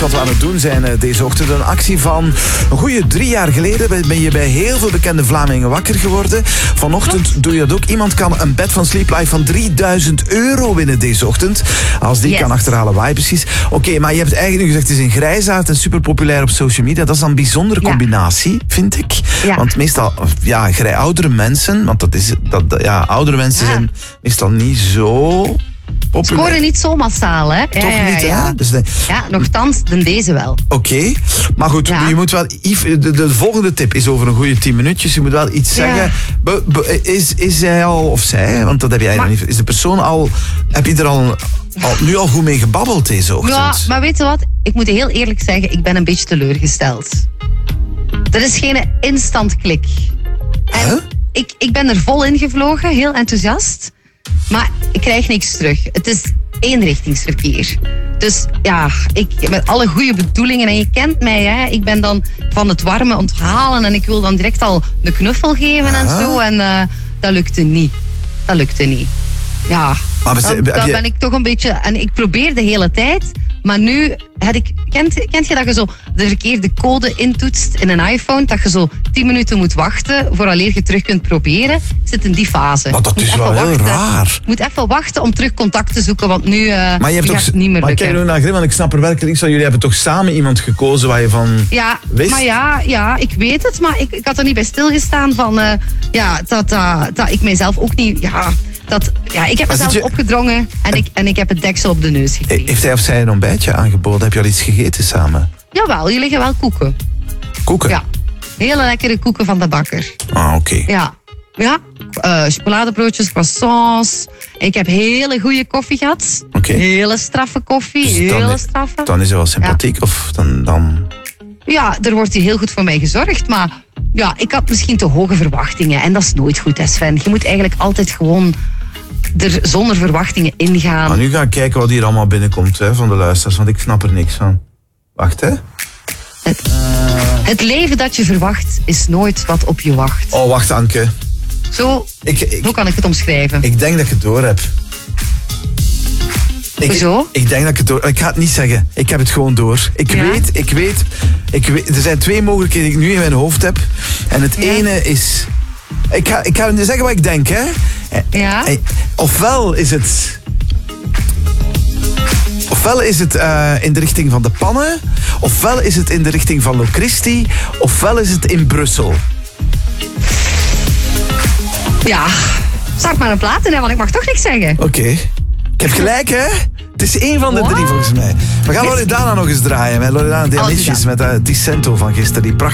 Wat we aan het doen zijn deze ochtend, een actie van een goede 3 jaar geleden ben je bij heel veel bekende Vlamingen wakker geworden. Vanochtend doe je dat ook. Iemand kan een bed van Sleep Life van €3000 winnen deze ochtend. Als die kan achterhalen, waar precies. Oké, maar je hebt eigenlijk nu gezegd, het is een grijsaard en super populair op social media. Dat is dan een bijzondere combinatie, vind ik. Ja. Want meestal, oudere mensen, want oudere mensen zijn meestal niet zo populair. Scoren niet zo massaal, hè? Toch niet, hè? Ja. Dus Nochtans, deze wel. Oké, maar goed, je moet wel... De volgende tip is over een goede 10 minuutjes. Je moet wel iets zeggen. Is hij al, of zij, want dat heb jij nog niet... Is de persoon al... Heb je er nu al goed mee gebabbeld deze ochtend? Ja, maar weet je wat? Ik moet heel eerlijk zeggen, ik ben een beetje teleurgesteld. Dat is geen instant klik. En ik ben er vol in gevlogen, heel enthousiast. Maar ik krijg niks terug. Het is eenrichtingsverkeer. Dus ja, met alle goede bedoelingen, en je kent mij, hè, ik ben dan van het warme onthalen en ik wil dan direct al de knuffel geven en zo. En dat lukte niet. Ja, dan ben ik toch een beetje... En ik probeer de hele tijd, maar nu... Kent je dat je zo de verkeerde code intoetst in een iPhone, dat je zo 10 minuten moet wachten vooraleer je terug kunt proberen? Ik zit in die fase. Maar dat is wel heel raar. Ik moet even wachten om terug contact te zoeken, want nu gaat het niet meer lukken. Maar kijk nu naar Grim, want ik snap er werkelijk niks van. Jullie hebben toch samen iemand gekozen waar je van wist? Maar ja, ik weet het, maar ik had er niet bij stilgestaan van... dat ik mijzelf ook niet... ik heb mezelf opgedrongen en ik heb het deksel op de neus gekregen. Heeft hij of zij een ontbijtje aangeboden? Heb je al iets gegeten samen? Jawel, hier liggen wel koeken. Koeken? Ja, hele lekkere koeken van de bakker. Ah, oké. Ja, chocoladebroodjes, croissants. Ik heb hele goede koffie gehad. Oké. Hele straffe koffie, Dus dan is hij wel sympathiek, of dan... Ja, er wordt hier heel goed voor mij gezorgd, maar ik had misschien te hoge verwachtingen. En dat is nooit goed, hè, Sven. Je moet eigenlijk altijd gewoon er zonder verwachtingen ingaan. Maar nu ga ik kijken wat hier allemaal binnenkomt van de luisteraars, want ik snap er niks van. Wacht, hè. Het leven dat je verwacht is nooit wat op je wacht. Oh, wacht, Anke. Zo kan ik het omschrijven. Ik denk dat ik het door heb. Hoezo? Ik denk dat ik het door... Ik ga het niet zeggen. Ik heb het gewoon door. Ik weet... Er zijn 2 mogelijkheden die ik nu in mijn hoofd heb. En het ene is... Ik ga niet zeggen wat ik denk, hè. Ja. Ofwel is het in de richting van de pannen. Ofwel is het in de richting van Locristi. Ofwel is het in Brussel. Ja, start maar een plaat in, want ik mag toch niks zeggen. Oké. Ik heb gelijk, hè? Het is 1 van de 3 volgens mij. We gaan Loredana nog eens draaien. Met Loredana Diamantjes met Ticento van gisteren. Die prachtige